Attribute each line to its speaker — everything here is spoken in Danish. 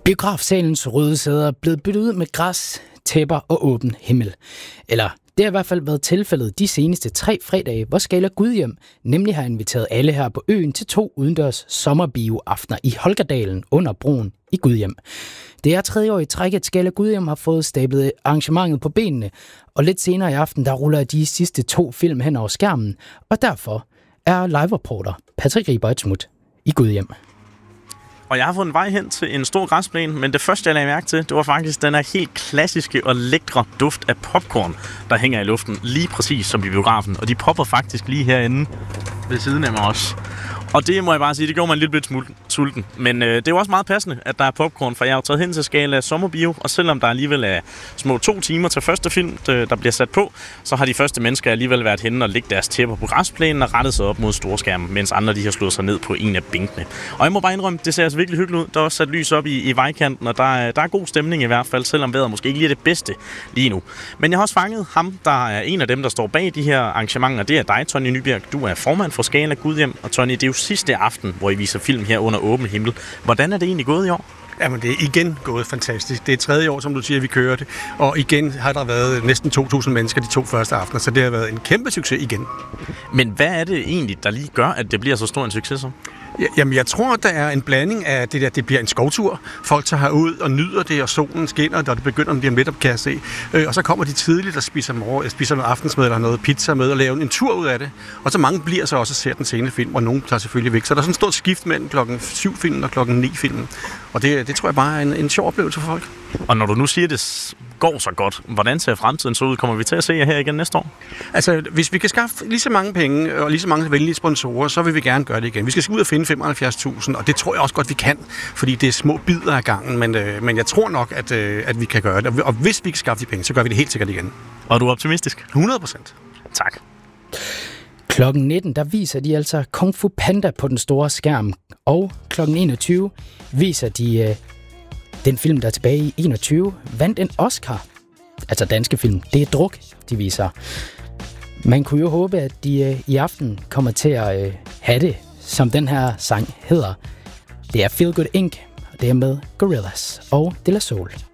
Speaker 1: Biografsalens røde sæder er blevet byttet ud med græs, tæpper og åben himmel. Eller det har i hvert fald været tilfældet de seneste 3 fredage, hvor Scala Gudhjem nemlig har inviteret alle her på øen til 2 udendørs sommerbioaftener i Holgerdalen under broen i Gudhjem. Det er 3. år i træk, at Scala Gudhjem har fået stablet arrangementet på benene, og lidt senere i aften, der ruller de sidste 2 film hen over skærmen, og derfor er live-reporter Patrick Riber i Gudhjem.
Speaker 2: Og jeg har fået en vej hen til en stor græsplæne, men det første, jeg lagde mærke til, det var faktisk den her helt klassiske og lækre duft af popcorn, der hænger i luften, lige præcis som i biografen. Og de popper faktisk lige herinde ved siden af mig også. Og det må jeg bare sige, det gjorde mig en lille smule sulten. Men det er jo også meget passende, at der er popcorn, for jeg har jo taget hen til Scala Sommerbio, og selvom der alligevel er små 2 timer til første film, der bliver sat på, så har de første mennesker alligevel været henne og lægge deres tæpper på græsplænen og rettet sig op mod storskærmen, mens andre de har slået sig ned på en af bænkene. Og jeg må bare indrømme, det ser altså virkelig hyggeligt ud. Der er også sat lys op i vejkanten, og der er god stemning i hvert fald, selvom vejret måske ikke lige er det bedste lige nu. Men jeg har også fanget ham, der er en af dem, der står bag de her arrangementer. Det er dig, Tonny Nybjerg. Du er formand for Scala Gudhjem, og Tonny, det er jo sidste aften, hvor I viser film her under åben himmel. Hvordan er det egentlig gået i år?
Speaker 3: Jamen, det er igen gået fantastisk. Det er 3. år, som du siger, vi kører det. Og igen har der været næsten 2.000 mennesker de 2 første aftener, så det har været en kæmpe succes igen.
Speaker 2: Men hvad er det egentlig, der lige gør, at det bliver så stor en succes så?
Speaker 3: Jamen, jeg tror, der er en blanding af det der, det bliver en skovtur. Folk tager herud og nyder det, og solen skinner, og det begynder at blive midt op, kan jeg se. Og så kommer de tidligt og spiser noget aftensmad eller noget pizza med og laver en tur ud af det. Og så mange bliver så også og ser den sene film, og nogen tager selvfølgelig væk. Så der er sådan et stort skift mellem klokken 7 film og klokken 9 film. Og det tror jeg bare er en sjov oplevelse for folk.
Speaker 2: Og når du nu siger, det går så godt, hvordan ser fremtiden så ud? Kommer vi til at se jer her igen næste år?
Speaker 3: Altså, hvis vi kan skaffe lige så mange penge og lige så mange venlige sponsorer, så vil vi gerne gøre det igen. Vi skal ud og finde 75.000, og det tror jeg også godt, vi kan, fordi det er små bidder af gangen, men jeg tror nok, at vi kan gøre det. Og hvis vi kan skaffe de penge, så gør vi det helt sikkert igen.
Speaker 2: Og du er optimistisk?
Speaker 3: 100%.
Speaker 2: Tak.
Speaker 1: Klokken 19, der viser de altså Kung Fu Panda på den store skærm, og klokken 21 viser de den film, der tilbage i 21 vandt en Oscar. Altså danske film. Det er Druk, de viser. Man kunne jo håbe, at de i aften kommer til at have det, som den her sang hedder. Det er Feel Good Inc., og det er med Gorillaz og De La Soul.